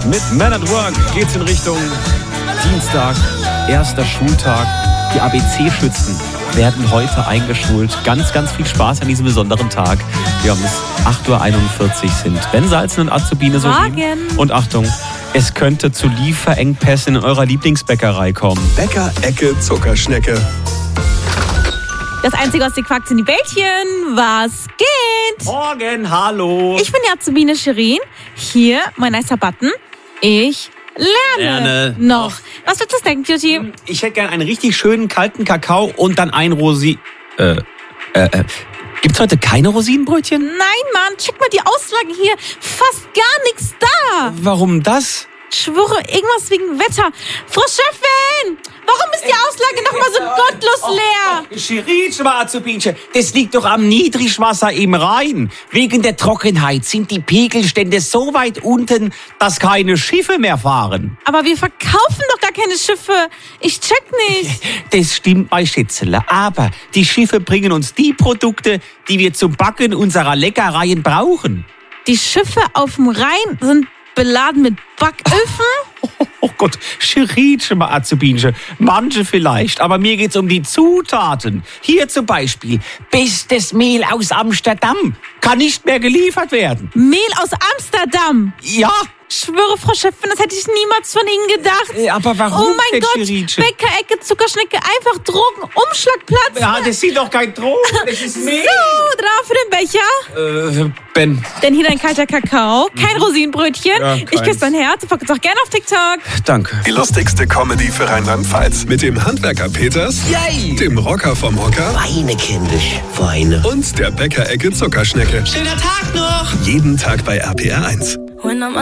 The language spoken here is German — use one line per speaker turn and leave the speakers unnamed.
Mit Man at Work geht's in Richtung Dienstag, erster Schultag. Die ABC-Schützen werden heute eingeschult. Ganz, ganz viel Spaß an diesem besonderen Tag. Wir haben es 8.41 Uhr sind Ben Salzen und Azubine Sorin. Und Achtung, es könnte zu Lieferengpässen in eurer Lieblingsbäckerei kommen.
Bäcker-Ecke Zuckerschnecke.
Das Einzige, was dir quackt, sind die Bällchen. Was geht?
Morgen, hallo.
Ich bin die Azubine Shirin. Hier, mein nicer Button. Ich lerne noch. Was wird das denken, Beauty?
Ich hätte gern einen richtig schönen kalten Kakao und dann ein Gibt's heute keine Rosinenbrötchen?
Nein, Mann, check mal die Auslagen hier. Fast gar nichts da.
Warum das?
Ich schwöre, irgendwas wegen Wetter. Frau Chefin, warum ist die Auslage nochmal so gottlos leer?
Shirin, Azubinchen, das liegt doch am Niedrigwasser im Rhein. Wegen der Trockenheit sind die Pegelstände so weit unten, dass keine Schiffe mehr fahren.
Aber wir verkaufen doch gar keine Schiffe. Ich check nicht.
Das stimmt bei Schätzele. Aber die Schiffe bringen uns die Produkte, die wir zum Backen unserer Leckereien brauchen.
Die Schiffe auf dem Rhein sind beladen mit Backöfen?
Oh Gott, Shirin, Azubinchen, manche vielleicht, aber mir geht's um die Zutaten. Hier zum Beispiel, bestes Mehl aus Amsterdam, kann nicht mehr geliefert werden.
Mehl aus Amsterdam?
Ja.
Ich schwöre, Frau Chefin, das hätte ich niemals von Ihnen gedacht.
Aber warum?
Oh mein Gott,
Shirinchen?
Bäckerecke, Zuckerschnecke, einfach Drogen, Umschlagplatz.
Ja, das sind doch kein Drogen, das ist Mehl.
So, drauf für den Becher.
Ben.
Denn hier dein kalter Kakao, kein Rosinenbrötchen.
Ja,
ich küsse dein Herz, folgt uns auch gerne auf TikTok.
Danke.
Die lustigste Comedy für Rheinland-Pfalz. Mit dem Handwerker Peters,
Yay!
dem Rocker vom Hocker
Weine, kindisch, Weine.
und der Bäcker-Ecke Zuckerschnecke.
Schöner Tag noch!
Jeden Tag bei RPR 1.